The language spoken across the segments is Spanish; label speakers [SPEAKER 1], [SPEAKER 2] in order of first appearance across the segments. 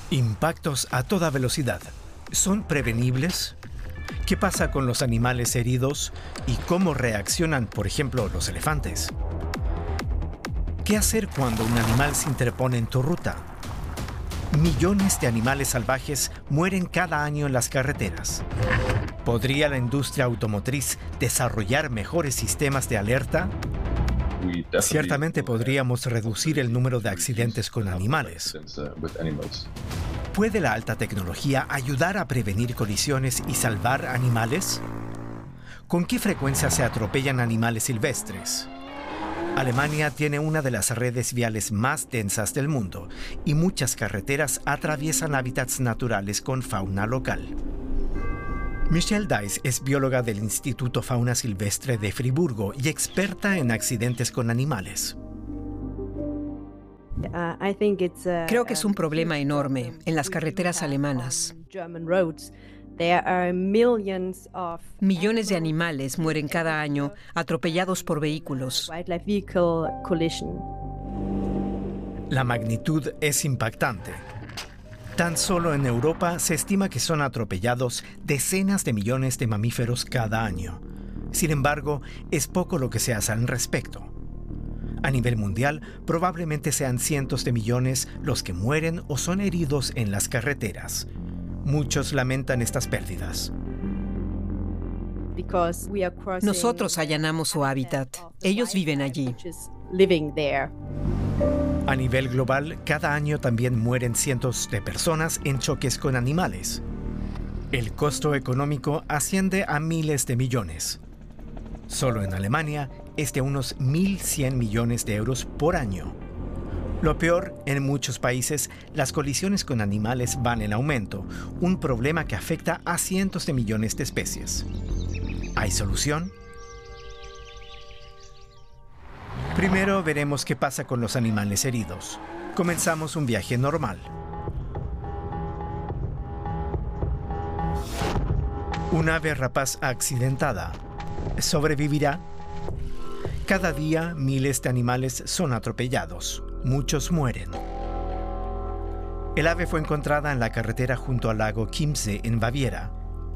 [SPEAKER 1] Impactos a toda velocidad. ¿Son prevenibles? ¿Qué pasa con los animales heridos y cómo reaccionan, por ejemplo, los elefantes? ¿Qué hacer cuando un animal se interpone en tu ruta? Millones de animales salvajes mueren cada año en las carreteras. ¿Podría la industria automotriz desarrollar mejores sistemas de alerta? Ciertamente podríamos reducir el número de accidentes con animales. ¿Puede la alta tecnología ayudar a prevenir colisiones y salvar animales? ¿Con qué frecuencia se atropellan animales silvestres? Alemania tiene una de las redes viales más densas del mundo y muchas carreteras atraviesan hábitats naturales con fauna local. Michelle Dice es bióloga del Instituto Fauna Silvestre de Friburgo y experta en accidentes con animales.
[SPEAKER 2] Creo que es un problema enorme en las carreteras alemanas. Millones de animales mueren cada año atropellados por vehículos.
[SPEAKER 1] La magnitud es impactante. Tan solo en Europa se estima que son atropellados decenas de millones de mamíferos cada año. Sin embargo, es poco lo que se hace al respecto. A nivel mundial, probablemente sean cientos de millones los que mueren o son heridos en las carreteras. Muchos lamentan estas pérdidas.
[SPEAKER 2] Nosotros allanamos su hábitat. Ellos viven allí.
[SPEAKER 1] A nivel global, cada año también mueren cientos de personas en choques con animales. El costo económico asciende a miles de millones. Solo en Alemania es de unos 1.100 millones de euros por año. Lo peor, en muchos países, las colisiones con animales van en aumento, un problema que afecta a cientos de millones de especies. ¿Hay solución? Primero veremos qué pasa con los animales heridos. Comenzamos un viaje normal. Un ave rapaz accidentada. ¿Sobrevivirá? Cada día miles de animales son atropellados. Muchos mueren. El ave fue encontrada en la carretera junto al lago Chiemsee en Baviera.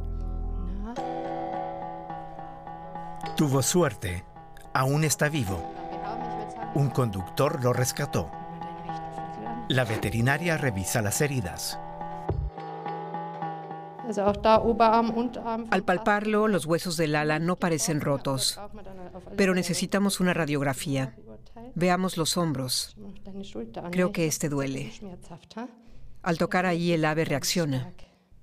[SPEAKER 1] Tuvo suerte. Aún está vivo. Un conductor lo rescató. La veterinaria revisa las heridas.
[SPEAKER 2] Al palparlo, los huesos del ala no parecen rotos, pero necesitamos una radiografía. Veamos los hombros. Creo que este duele. Al tocar ahí, el ave reacciona.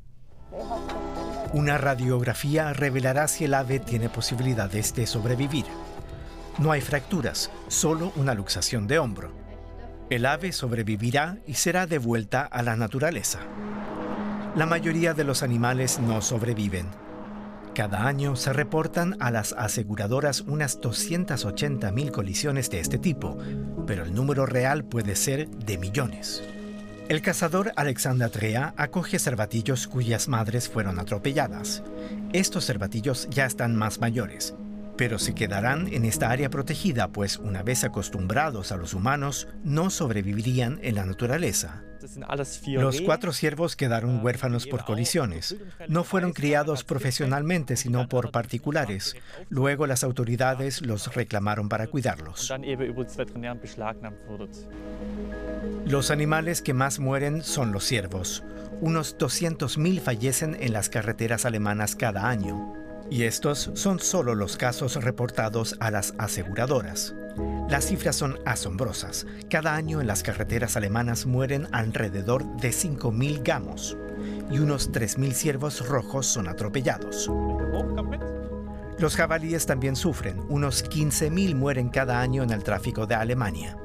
[SPEAKER 1] Una radiografía revelará si el ave tiene posibilidades de sobrevivir. No hay fracturas, solo una luxación de hombro. El ave sobrevivirá y será devuelta a la naturaleza. La mayoría de los animales no sobreviven. Cada año se reportan a las aseguradoras unas 280.000 colisiones de este tipo, pero el número real puede ser de millones. El cazador Alexander Trea acoge cervatillos cuyas madres fueron atropelladas. Estos cervatillos ya están más mayores, pero se quedarán en esta área protegida, pues una vez acostumbrados a los humanos, no sobrevivirían en la naturaleza. Los 4 ciervos quedaron huérfanos por colisiones. No fueron criados profesionalmente, sino por particulares. Luego las autoridades los reclamaron para cuidarlos. Los animales que más mueren son los ciervos. Unos 200.000 fallecen en las carreteras alemanas cada año. Y estos son solo los casos reportados a las aseguradoras. Las cifras son asombrosas. Cada año en las carreteras alemanas mueren alrededor de 5.000 gamos y unos 3.000 ciervos rojos son atropellados. Los jabalíes también sufren. Unos 15.000 mueren cada año en el tráfico de Alemania.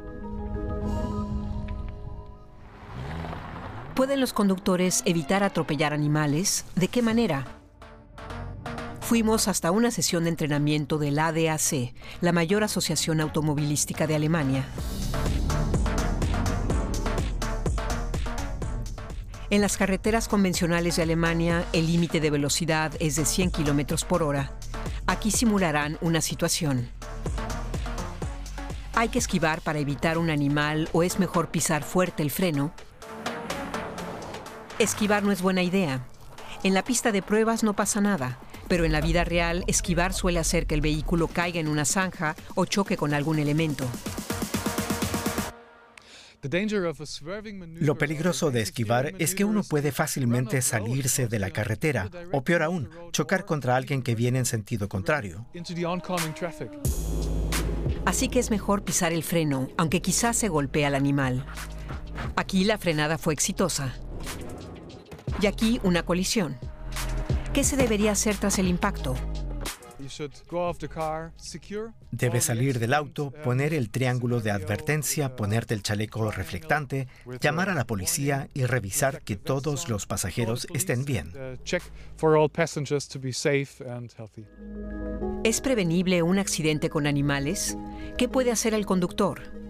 [SPEAKER 2] ¿Pueden los conductores evitar atropellar animales? ¿De qué manera? Fuimos hasta una sesión de entrenamiento del ADAC, la mayor asociación automovilística de Alemania. En las carreteras convencionales de Alemania, el límite de velocidad es de 100 km por hora. Aquí simularán una situación. ¿Hay que esquivar para evitar un animal o es mejor pisar fuerte el freno? Esquivar no es buena idea. En la pista de pruebas no pasa nada, pero en la vida real, esquivar suele hacer que el vehículo caiga en una zanja o choque con algún elemento.
[SPEAKER 1] Lo peligroso de esquivar es que uno puede fácilmente salirse de la carretera o, peor aún, chocar contra alguien que viene en sentido contrario.
[SPEAKER 2] Así que es mejor pisar el freno, aunque quizás se golpee al animal. Aquí la frenada fue exitosa. Y aquí una colisión. ¿Qué se debería hacer tras el impacto?
[SPEAKER 1] Debes salir del auto, poner el triángulo de advertencia, ponerte el chaleco reflectante, llamar a la policía y revisar que todos los pasajeros estén bien.
[SPEAKER 2] ¿Es prevenible un accidente con animales? ¿Qué puede hacer el conductor?